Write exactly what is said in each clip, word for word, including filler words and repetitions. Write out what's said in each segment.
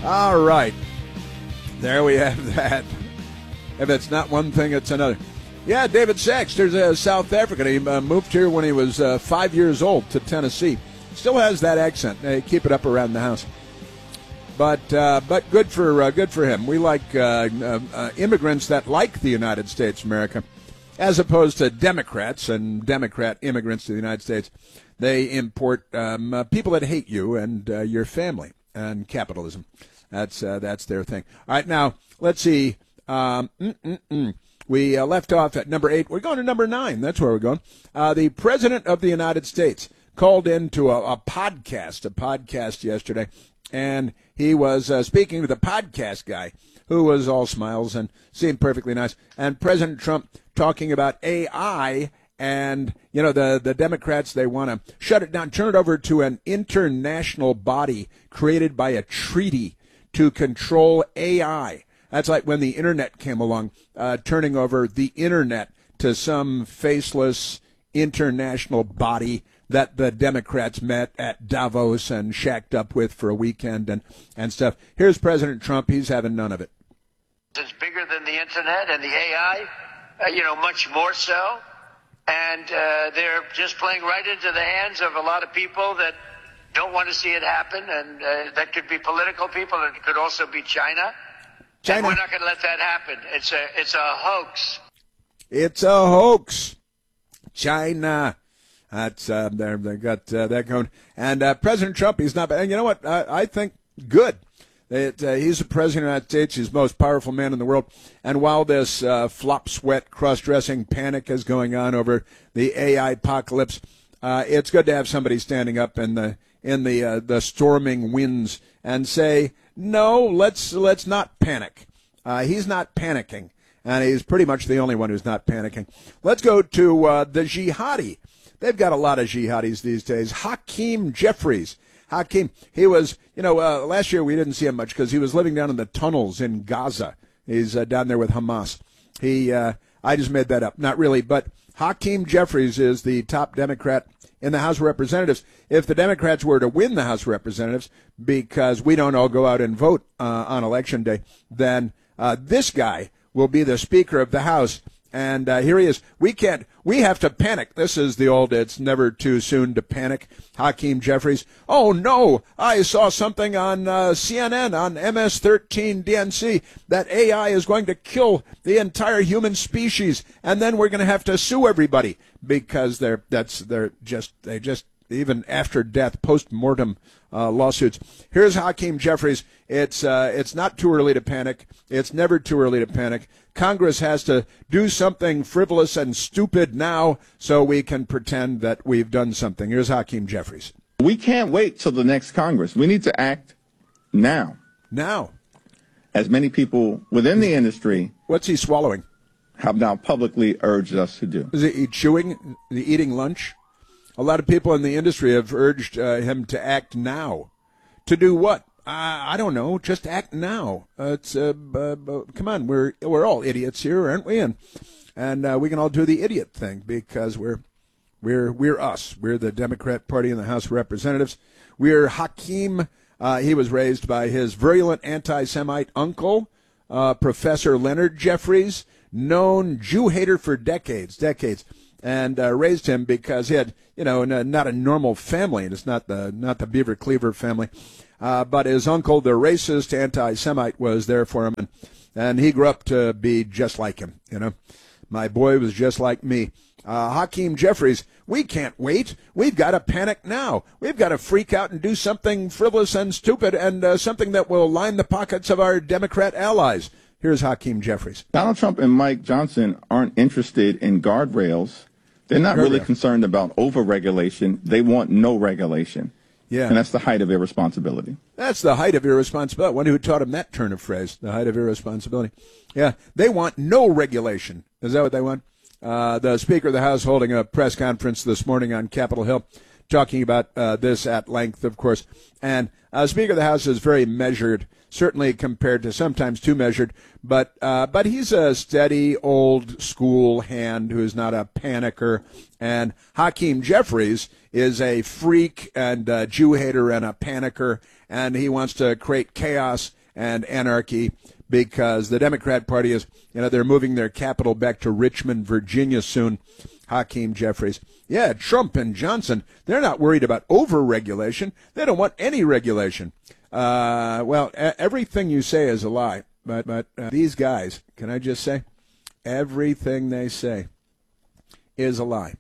All right. There we have that. If it's not one thing, it's another. Yeah, David Sachs, there's a South African. He uh, moved here when he was uh, five years old to Tennessee. Still has that accent. They keep it up around the house. But uh, but good for uh, good for him. We like uh, uh, uh, immigrants that like the United States of America, as opposed to Democrats and Democrat immigrants to the United States. They import um, uh, people that hate you and uh, your family and capitalism. That's uh, that's their thing. All right, now let's see. Um, mm, mm, mm. We uh, left off at number eight. We're going to number nine. That's where we're going. Uh, the President of the United States called into a, a podcast, a podcast yesterday, and he was uh, speaking to the podcast guy, who was all smiles and seemed perfectly nice. And President Trump talking about A I, and, you know, the, the Democrats, they want to shut it down, turn it over to an international body created by a treaty to control A I. That's like when the Internet came along, uh, turning over the Internet to some faceless international body that the Democrats met at Davos and shacked up with for a weekend and, and stuff. Here's President Trump. He's having none of it. It's bigger than the Internet and the A I, uh, you know, much more so. And uh, they're just playing right into the hands of a lot of people that don't want to see it happen. And uh, that could be political people. It could also be China. China. And we're not going to let that happen. It's a, it's a hoax. It's a hoax. China. That's uh, they they got uh, that going. And uh, President Trump, he's not. And you know what? I, I think good. It, uh, he's the president of the United States. He's the most powerful man in the world. And while this uh, flop, sweat, cross-dressing panic is going on over the A I apocalypse, uh, it's good to have somebody standing up in the in the uh, the storming winds and say, no, let's let's not panic. Uh, he's not panicking, and he's pretty much the only one who's not panicking. Let's go to uh, the jihadi. They've got a lot of jihadis these days. Hakeem Jeffries. Hakeem, he was, you know, uh, last year we didn't see him much because he was living down in the tunnels in Gaza. He's uh, down there with Hamas. He, uh, I just made that up. Not really, but Hakeem Jeffries is the top Democrat in the House of Representatives. If the Democrats were to win the House of Representatives, because we don't all go out and vote uh, on Election Day, then uh, this guy will be the Speaker of the House. And uh, here he is. We can't, we have to panic. This is the old, it's never too soon to panic. Hakeem Jeffries. Oh, no, I saw something on uh, C N N, on M S thirteen D N C, that A I is going to kill the entire human species. And then we're going to have to sue everybody because they're, that's, they're just, they just, even after death, post-mortem uh, lawsuits. Here's Hakeem Jeffries. It's uh, it's not too early to panic. It's never too early to panic. Congress has to do something frivolous and stupid now so we can pretend that we've done something. Here's Hakeem Jeffries. We can't wait till the next Congress. We need to act now. Now. As many people within the industry. What's he swallowing? Have now publicly urged us to do. Is he chewing, eating lunch? A lot of people in the industry have urged uh, him to act now. To do what? Uh, I don't know. Just act now. Uh, it's uh, uh, come on. We're we're all idiots here, aren't we? And and uh, we can all do the idiot thing because we're we're we're us. We're the Democrat Party in the House of Representatives. We're Hakeem. Uh, he was raised by his virulent anti-Semite uncle, uh, Professor Leonard Jeffries, known Jew hater for decades, decades. And uh, raised him because he had, you know, not a normal family, and it's not the not the Beaver Cleaver family, uh, but his uncle, the racist anti-Semite, was there for him, and, and he grew up to be just like him. You know, my boy was just like me. Uh, Hakeem Jeffries, we can't wait. We've got to panic now. We've got to freak out and do something frivolous and stupid, and uh, something that will line the pockets of our Democrat allies. Here's Hakeem Jeffries. Donald Trump and Mike Johnson aren't interested in guardrails. They're not really concerned about over-regulation. They want no regulation. Yeah. And that's the height of irresponsibility. That's the height of irresponsibility. I wonder who taught him that turn of phrase, the height of irresponsibility. Yeah, they want no regulation. Is that what they want? Uh, the Speaker of the House holding a press conference this morning on Capitol Hill, talking about uh, this at length, of course. And uh, Speaker of the House is very measured, certainly compared to sometimes too measured, but uh, but he's a steady, old school hand who is not a panicker. And Hakeem Jeffries is a freak and a Jew hater and a panicker, and he wants to create chaos and anarchy because the Democrat Party is, you know, they're moving their capital back to Richmond, Virginia soon. Hakeem Jeffries. Yeah, Trump and Johnson, they're not worried about over-regulation. They don't want any regulation. Uh, well, a- everything you say is a lie. But, but uh, these guys, can I just say, everything they say is a lie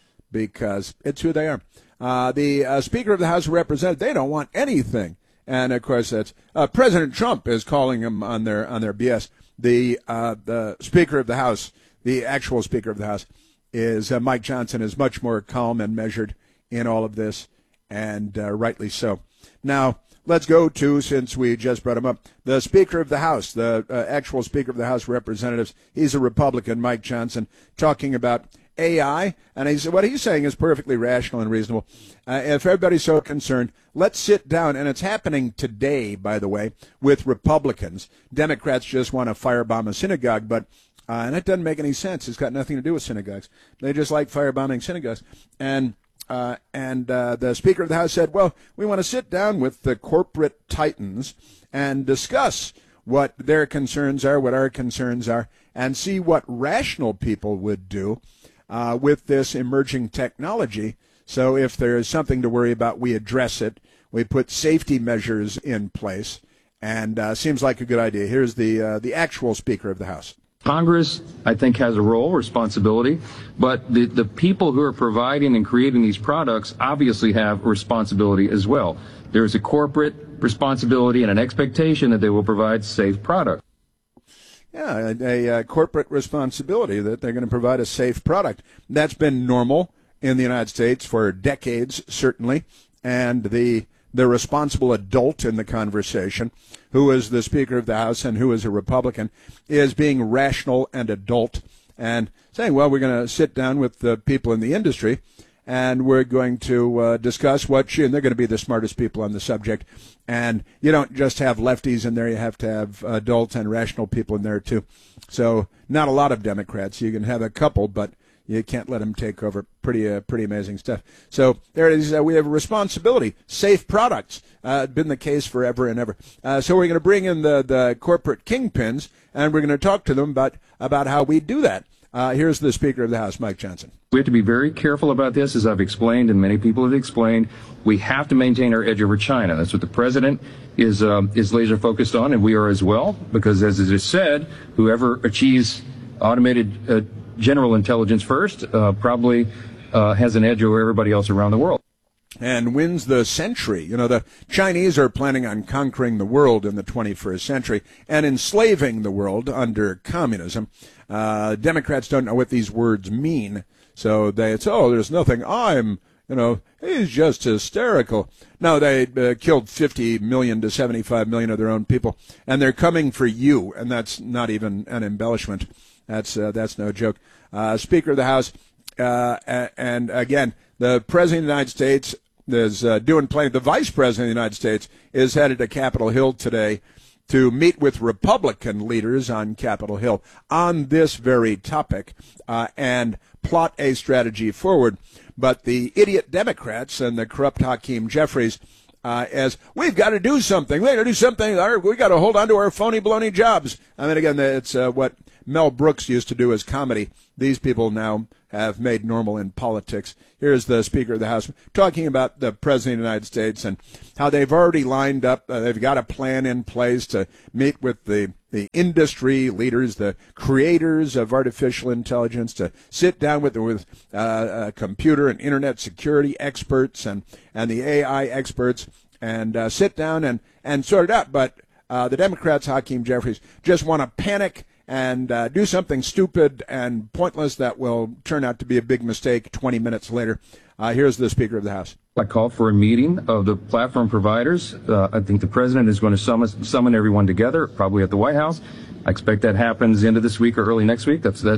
because it's who they are. Uh, the uh, Speaker of the House of Representatives, they don't want anything. And, of course, that's uh, President Trump is calling them on their on their B S. The, uh, the Speaker of the House, the actual Speaker of the House, is uh, Mike Johnson is much more calm and measured in all of this, and uh, rightly so. Now, let's go to, since we just brought him up, the Speaker of the House, the uh, actual Speaker of the House of Representatives. He's a Republican, Mike Johnson, talking about A I, and he's, what he's saying is perfectly rational and reasonable. Uh, if everybody's so concerned, let's sit down, and it's happening today, by the way, with Republicans. Democrats just want to firebomb a synagogue, but Uh, and it doesn't make any sense. It's got nothing to do with synagogues. They just like firebombing synagogues. And uh, and uh, the Speaker of the House said, well, we want to sit down with the corporate titans and discuss what their concerns are, what our concerns are, and see what rational people would do uh, with this emerging technology. So if there is something to worry about, we address it. We put safety measures in place. And uh, seems like a good idea. Here's the uh, the actual Speaker of the House. Congress, I think, has a role, responsibility, but the, the people who are providing and creating these products obviously have a responsibility as well. There is a corporate responsibility and an expectation that they will provide safe product. Yeah, a, a, a corporate responsibility that they're going to provide a safe product. That's been normal in the United States for decades, certainly, and the the responsible adult in the conversation, who is the Speaker of the House and who is a Republican, is being rational and adult and saying, well, we're going to sit down with the people in the industry and we're going to uh, discuss what she, and they're going to be the smartest people on the subject. And you don't just have lefties in there, you have to have adults and rational people in there too. So not a lot of Democrats. You can have a couple, but you can't let them take over. Pretty, uh, pretty amazing stuff. So there it is. Uh, we have a responsibility. Safe products. Uh, been the case forever and ever. Uh, so we're going to bring in the, the corporate kingpins, and we're going to talk to them about, about how we do that. Uh, here's the Speaker of the House, Mike Johnson. We have to be very careful about this, as I've explained, and many people have explained. We have to maintain our edge over China. That's what the president is um, is laser focused on, and we are as well, because as it is said, whoever achieves automated uh, general intelligence first uh, probably uh, has an edge over everybody else around the world. And wins the century. You know, the Chinese are planning on conquering the world in the twenty-first century and enslaving the world under communism. Uh, Democrats don't know what these words mean, so they say, oh, there's nothing. I'm, you know, he's just hysterical. No, they uh, killed fifty million to seventy-five million of their own people, and they're coming for you, and that's not even an embellishment. That's uh, that's no joke. Uh, Speaker of the House, uh, and again, the President of the United States is uh, doing plenty. The Vice President of the United States is headed to Capitol Hill today to meet with Republican leaders on Capitol Hill on this very topic uh, and plot a strategy forward. But the idiot Democrats and the corrupt Hakeem Jeffries, uh, as we've got to do something, we've got to do something, we've got to hold on to our phony baloney jobs. I mean, again, it's uh, what Mel Brooks used to do as comedy. These people now have made normal in politics. Here's the Speaker of the House talking about the President of the United States and how they've already lined up, uh, they've got a plan in place to meet with the, the industry leaders, the creators of artificial intelligence, to sit down with, with uh, uh, computer and internet security experts and, and the A I experts and uh, sit down and, and sort it out. But uh, the Democrats, Hakeem Jeffries, just want to panic and uh, do something stupid and pointless that will turn out to be a big mistake twenty minutes later. Uh, here's the Speaker of the House. I call for a meeting of the platform providers. Uh, I think the president is going to summon, summon everyone together, probably at the White House. I expect that happens end of this week or early next week. That's that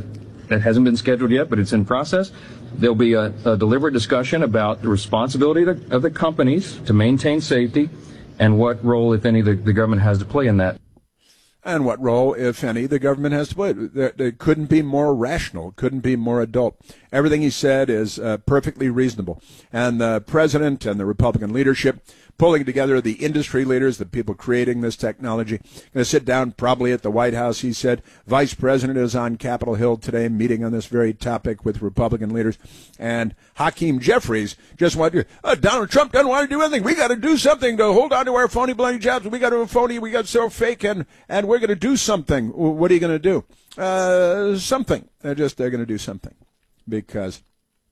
that hasn't been scheduled yet, but it's in process. There'll be a, a deliberate discussion about the responsibility of the, of the companies to maintain safety and what role, if any, the, the government has to play in that. And what role, if any, the government has to play. It couldn't be more rational, couldn't be more adult. Everything he said is uh, perfectly reasonable. And the president and the Republican leadership pulling together the industry leaders, the people creating this technology, going to sit down probably at the White House, he said. Vice President is on Capitol Hill today meeting on this very topic with Republican leaders. And Hakeem Jeffries just wanted to, oh, Donald Trump doesn't want to do anything. We got to do something to hold on to our phony blank jobs. We got to phony, we got so fake, and, and we're going to do something. What are you going to do? Uh, something. They're just, they're going to do something. Because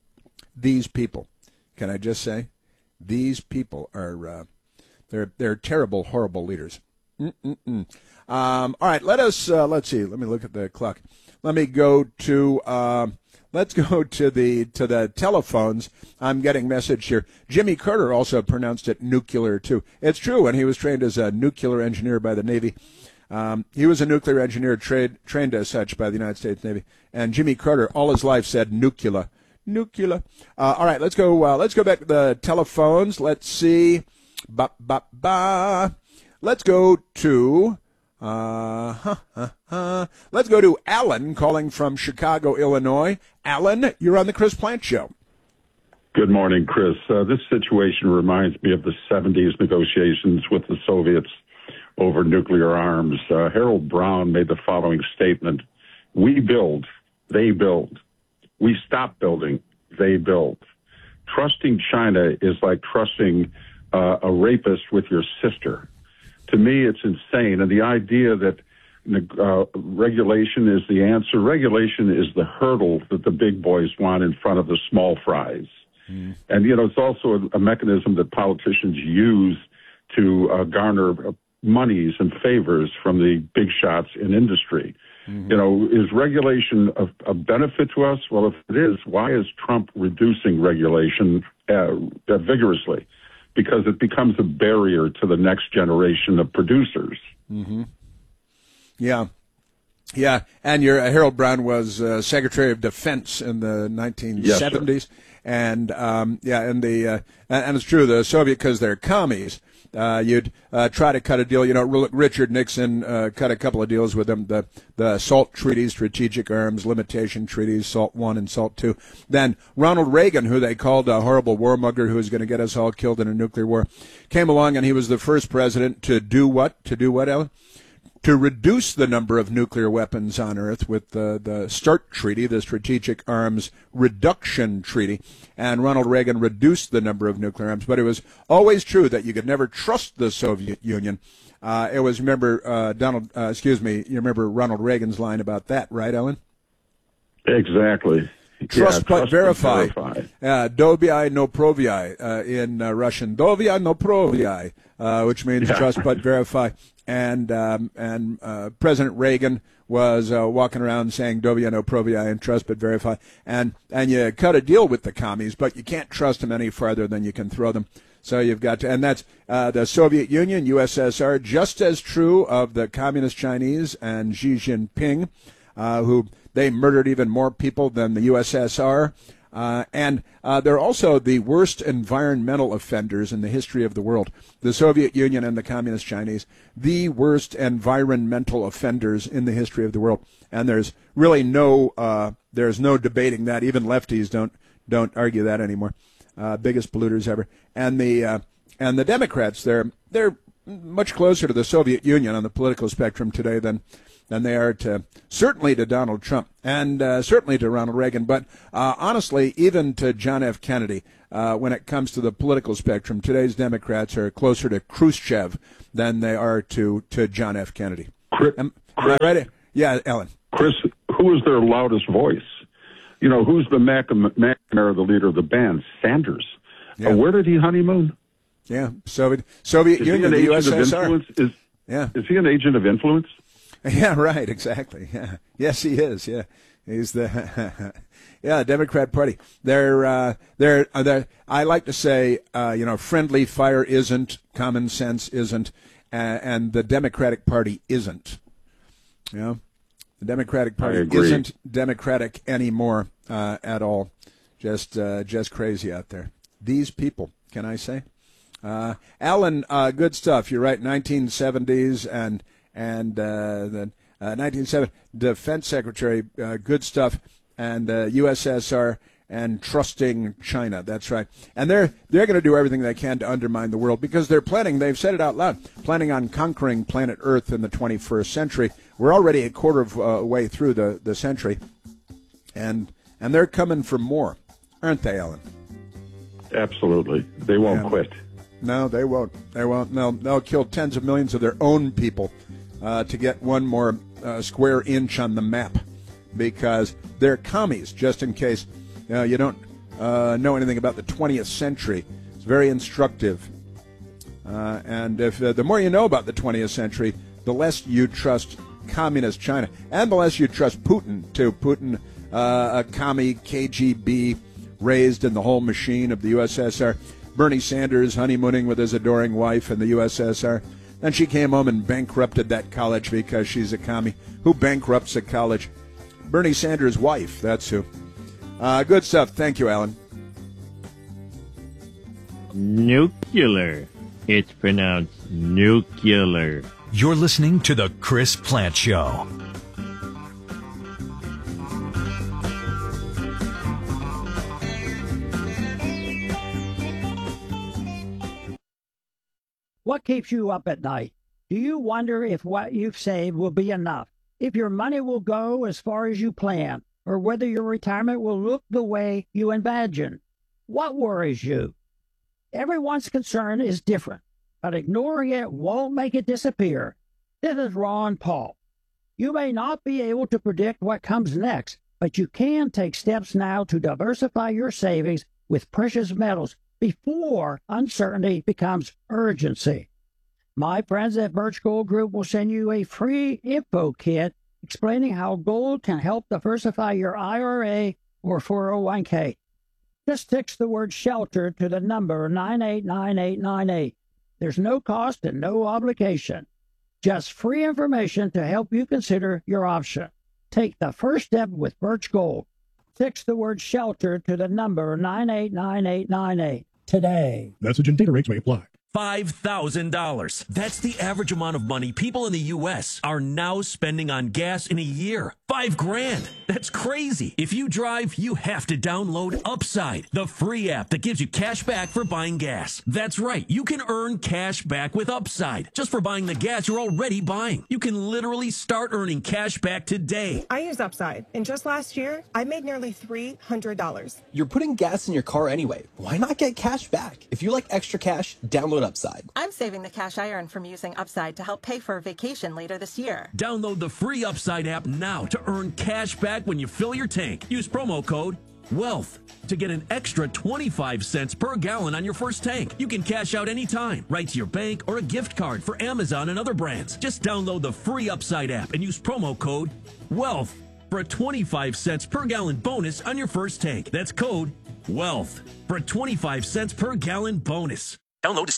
these people, can I just say, these people are, uh, they're, they're terrible, horrible leaders. Mm-mm-mm. Um, all right, let us, uh, let's see, let me look at the clock. Let me go to, uh, let's go to the, to the telephones. I'm getting message here. Jimmy Carter also pronounced it nuclear, too. It's true, and he was trained as a nuclear engineer by the Navy. Um, he was a nuclear engineer tra- trained as such by the United States Navy. And Jimmy Carter, all his life, said nuclear. Nuclear. Uh, all right, let's go. Uh, let's go back to the telephones. Let's see. Ba ba ba. Let's go to. Uh, huh, huh, huh. Let's go to Alan calling from Chicago, Illinois. Alan, you're on the Chris Plante Show. Good morning, Chris. Uh, this situation reminds me of the seventies negotiations with the Soviets over nuclear arms. Uh, Harold Brown made the following statement: "We build, they build. We stop building, they build." Trusting China is like trusting uh, a rapist with your sister. To me, it's insane. And the idea that uh, regulation is the answer, regulation is the hurdle that the big boys want in front of the small fries. Mm. And, you know, it's also a, a mechanism that politicians use to uh, garner monies and favors from the big shots in industry. Mm-hmm. You know, is regulation a, a benefit to us? Well, if it is, why is Trump reducing regulation uh, uh, vigorously? Because it becomes a barrier to the next generation of producers. Mm-hmm. Yeah. Yeah, and your uh, Harold Brown was uh, Secretary of Defense in the nineteen seventies. Yes, and, um, yeah, and, the, uh, and it's true, the Soviet, because they're commies, Uh, you'd uh, try to cut a deal. You know, Richard Nixon uh, cut a couple of deals with them, the the SALT treaties, strategic arms limitation treaties, SALT one and SALT two. Then Ronald Reagan, who they called a horrible warmonger who was going to get us all killed in a nuclear war, came along, and he was the first president to do what? To do what, Ellen? To reduce the number of nuclear weapons on Earth with the, the START Treaty, the Strategic Arms Reduction Treaty. And Ronald Reagan reduced the number of nuclear arms. But it was always true that you could never trust the Soviet Union. Uh, it was, remember, uh, Donald, uh, excuse me, you remember Ronald Reagan's line about that, right, Ellen? Exactly. Trust yeah, but verify. verify. Uh, Doviai no proviai uh, in uh, Russian. Doviai no proviai, uh, which means yeah. trust but verify. And um, and uh, President Reagan was uh, walking around saying Doviai no proviai and trust but verify. And and you cut a deal with the commies, but you can't trust them any farther than you can throw them. So you've got to, and that's uh, the Soviet Union, U S S R, just as true of the Communist Chinese and Xi Jinping, uh, who they murdered even more people than the U S S R. Uh, and uh, they're also the worst environmental offenders in the history of the world. The Soviet Union and the Communist Chinese, the worst environmental offenders in the history of the world. And there's really no uh, there's no debating that. Even lefties don't don't argue that anymore. Uh, biggest polluters ever. And the uh, and the Democrats, they're they're much closer to the Soviet Union on the political spectrum today than. than they are to, certainly to Donald Trump and uh, certainly to Ronald Reagan, but uh, honestly, even to John F. Kennedy, uh, when it comes to the political spectrum, today's Democrats are closer to Khrushchev than they are to, to John F. Kennedy. Chris, am, am I right? Yeah, Ellen. Chris, who is their loudest voice? You know, who's the McNamara, the leader of the band? Sanders. Yeah. Uh, where did he honeymoon? Yeah, Soviet, Soviet Union, the U S S R. Is, yeah. is he an agent of influence? Yeah, right, exactly. Yeah. Yes, he is. Yeah, he's the yeah Democrat Party. They're uh, they're uh, they're. I like to say, uh, you know, friendly fire isn't, common sense isn't, uh, and the Democratic Party isn't. You know, The Democratic Party isn't democratic anymore uh, at all. Just uh, just crazy out there. These people, can I say? Uh, Alan, uh, good stuff. You're right. nineteen seventies and and uh, the uh, nineteen seventy Defense Secretary, uh, good stuff, and uh, U S S R and trusting China. That's right. And they're they're going to do everything they can to undermine the world because they're planning. They've said it out loud, planning on conquering planet Earth in the twenty-first century. We're already a quarter of uh, way through the, the century, and and they're coming for more, aren't they, Alan? Absolutely. They won't yeah. quit. No, they won't. They won't. No, they'll kill tens of millions of their own people uh, to get one more uh, square inch on the map because they're commies, just in case you know, you don't uh, know anything about the twentieth century. It's very instructive. Uh, and if uh, the more you know about the twentieth century, the less you trust communist China, and the less you trust Putin, too. Putin, uh, a commie, K G B, raised in the whole machine of the U S S R. Bernie Sanders honeymooning with his adoring wife in the U S S R. Then she came home and bankrupted that college because she's a commie. Who bankrupts a college? Bernie Sanders' wife, that's who. Uh, good stuff. Thank you, Alan. Nuclear. It's pronounced nuclear. You're listening to The Chris Plant Show. What keeps you up at night? Do you wonder if what you've saved will be enough? If your money will go as far as you plan? Or whether your retirement will look the way you imagine? What worries you? Everyone's concern is different, but ignoring it won't make it disappear. This is Ron Paul. You may not be able to predict what comes next, but you can take steps now to diversify your savings with precious metals before uncertainty becomes urgency. My friends at Birch Gold Group will send you a free info kit explaining how gold can help diversify your I R A or four oh one k. Just text the word SHELTER to the number nine eight nine eight nine eight. There's no cost and no obligation. Just free information to help you consider your option. Take the first step with Birch Gold. Text the word SHELTER to the number nine eight nine eight nine eight today. Message and data rates may apply. five thousand dollars. That's the average amount of money people in the U S are now spending on gas in a year. Five grand. That's crazy. If you drive, you have to download Upside, the free app that gives you cash back for buying gas. That's right. You can earn cash back with Upside just for buying the gas you're already buying. You can literally start earning cash back today. I use Upside, and just last year, I made nearly three hundred dollars. You're putting gas in your car anyway. Why not get cash back? If you like extra cash, download Upside. I'm saving the cash I earn from using Upside to help pay for a vacation later this year. Download the free Upside app now to earn cash back when you fill your tank. Use promo code WEALTH to get an extra twenty-five cents per gallon on your first tank. You can cash out anytime, right to your bank or a gift card for Amazon and other brands. Just download the free Upside app and use promo code WEALTH for a twenty-five cents per gallon bonus on your first tank. That's code WEALTH for a twenty-five cents per gallon bonus. Download.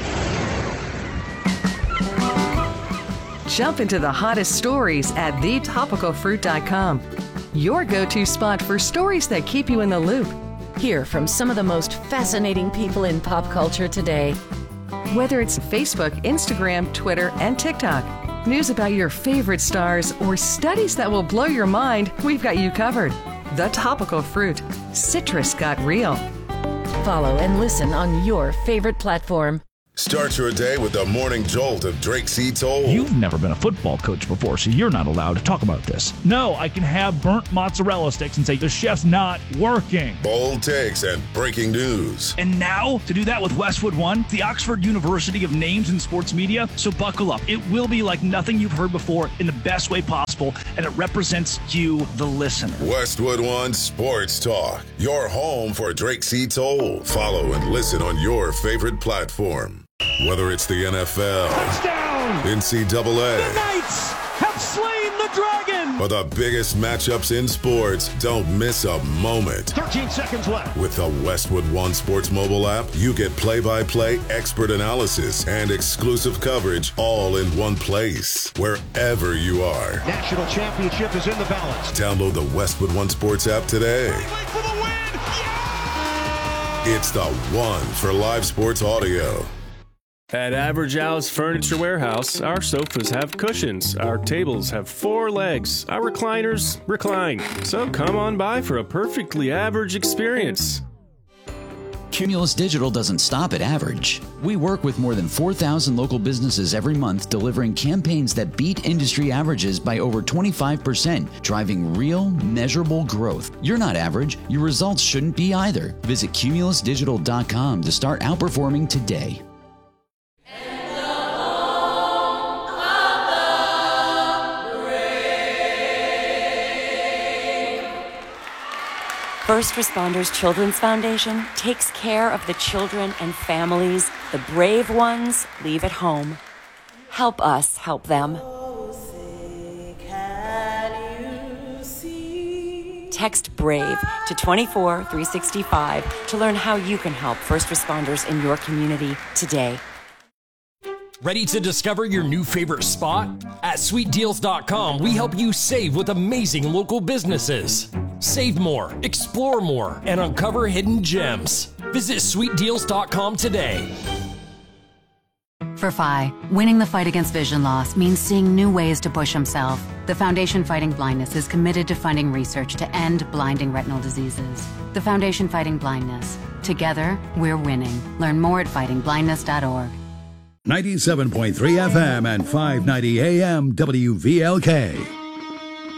Jump into the hottest stories at the topical fruit dot com. Your go-to spot for stories that keep you in the loop. Hear from some of the most fascinating people in pop culture today. Whether it's Facebook, Instagram, Twitter, and TikTok, news about your favorite stars, or studies that will blow your mind, we've got you covered. The Topical Fruit. Citrus got real. Follow and listen on your favorite platform. Start your day with the morning jolt of Drake C. Toll. You've never been a football coach before, so you're not allowed to talk about this. No, I can have burnt mozzarella sticks and say the chef's not working. Bold takes and breaking news. And now, to do that with Westwood One, the Oxford University of Names in Sports Media. So buckle up. It will be like nothing you've heard before in the best way possible, and it represents you, the listener. Westwood One Sports Talk, your home for Drake C. Toll. Follow and listen on your favorite platform. Whether it's the N F L, touchdown, N C double A, the Knights have slain the the Dragon! For the biggest matchups in sports, don't miss a moment. thirteen seconds left. With the Westwood One Sports mobile app, you get play-by-play, expert analysis, and exclusive coverage all in one place, wherever you are. National championship is in the balance. Download the Westwood One Sports app today. For the win! It's the one for live sports audio. At Average Al's Furniture Warehouse, our sofas have cushions, our tables have four legs, our recliners recline. So come on by for a perfectly average experience. Cumulus Digital doesn't stop at average. We work with more than four thousand local businesses every month, delivering campaigns that beat industry averages by over twenty-five percent, driving real, measurable growth. You're not average. Your results shouldn't be either. Visit cumulus digital dot com to start outperforming today. First Responders Children's Foundation takes care of the children and families the brave ones leave at home. Help us help them. Text BRAVE to two four three six five to learn how you can help first responders in your community today. Ready to discover your new favorite spot? At sweet deals dot com, we help you save with amazing local businesses. Save more, explore more, and uncover hidden gems. Visit sweet deals dot com today. For F I, winning the fight against vision loss means seeing new ways to push himself. The Foundation Fighting Blindness is committed to funding research to end blinding retinal diseases. The Foundation Fighting Blindness. Together, we're winning. Learn more at fighting blindness dot org. ninety-seven point three F M and five ninety A M W V L K.